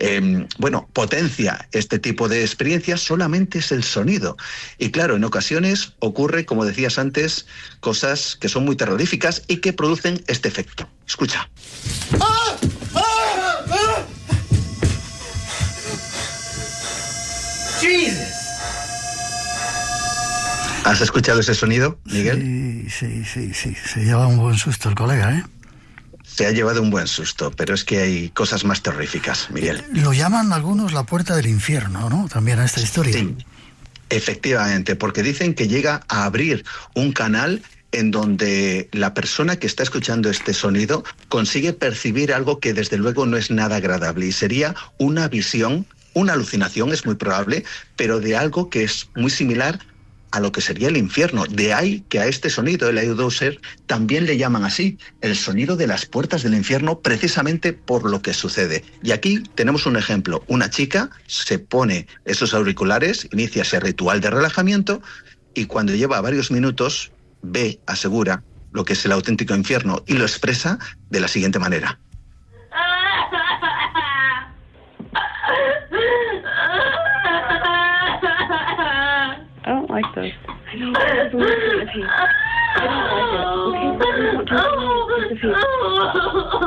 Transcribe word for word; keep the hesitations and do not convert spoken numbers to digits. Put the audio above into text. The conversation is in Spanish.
eh, bueno, potencia este tipo de experiencias solamente es el sonido. Y claro, en ocasiones ocurre, como decías antes, cosas que son muy terroríficas y que producen este efecto. Escucha. ¡Ah! ¡Ah! ¡Ah! Jesus. ¿Has escuchado ese sonido, Miguel? Sí, sí, sí, sí. Se lleva un buen susto el colega, ¿eh? Se ha llevado un buen susto, pero es que hay cosas más terroríficas, Miguel. Lo llaman algunos la puerta del infierno, ¿no? También a esta historia. Sí, efectivamente, porque dicen que llega a abrir un canal en donde la persona que está escuchando este sonido consigue percibir algo que desde luego no es nada agradable, y sería una visión, una alucinación, es muy probable, pero de algo que es muy similar a lo que sería el infierno. De ahí que a este sonido, el Eudouser, también le llaman así, el sonido de las puertas del infierno, precisamente por lo que sucede. Y aquí tenemos un ejemplo. Una chica se pone esos auriculares, inicia ese ritual de relajamiento, y cuando lleva varios minutos, ve, asegura, lo que es el auténtico infierno, y lo expresa de la siguiente manera. I don't like those. I know. I don't like it. I don't like it. Okay, but I don't want to.